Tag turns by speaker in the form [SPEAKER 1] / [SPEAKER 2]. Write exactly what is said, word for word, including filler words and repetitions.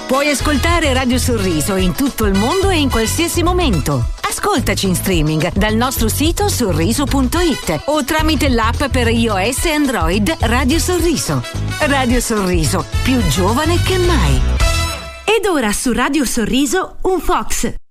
[SPEAKER 1] Puoi ascoltare Radio Sorriso in tutto il mondo e in qualsiasi momento. Ascoltaci in streaming dal nostro sito sorriso punto it o tramite l'app per iOS e Android Radio Sorriso. Radio Sorriso, più giovane che mai.
[SPEAKER 2] Ed ora su Radio Sorriso un Fox.